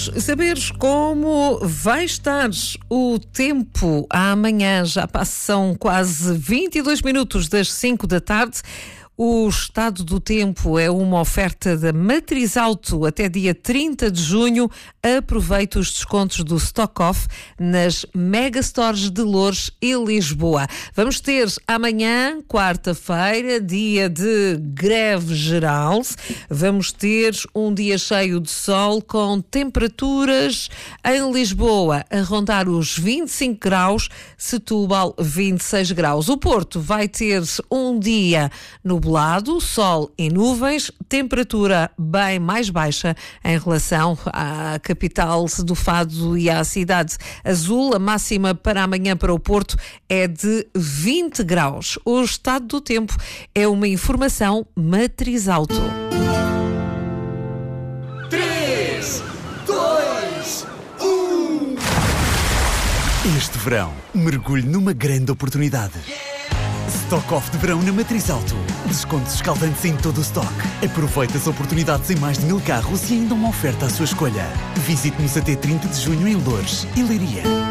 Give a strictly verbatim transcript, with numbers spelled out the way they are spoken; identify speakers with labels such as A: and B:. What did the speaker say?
A: Vamos saber como vai estar o tempo amanhã. Já passam quase vinte e dois minutos das cinco da tarde. O estado do tempo é uma oferta da Matriz Auto até dia trinta de junho. Aproveite os descontos do Stock Off nas Megastores de Loures e Lisboa. Vamos ter amanhã, quarta-feira, dia de greve geral. Vamos ter um dia cheio de sol com temperaturas em Lisboa a rondar os vinte e cinco graus, Setúbal vinte e seis graus. O Porto vai ter um dia nublado, sol e nuvens, temperatura bem mais baixa em relação à capital do Fado e à cidade azul. A máxima para amanhã para o Porto é de vinte graus. O estado do tempo é uma informação Matriz Auto.
B: três, dois, um.
C: Este verão, mergulhe numa grande oportunidade. Stock Off de verão na Matriz Auto. Descontos escaldantes em todo o stock. Aproveite as oportunidades em mais de mil carros e ainda uma oferta à sua escolha. Visite-nos até trinta de junho em Loures e Leiria.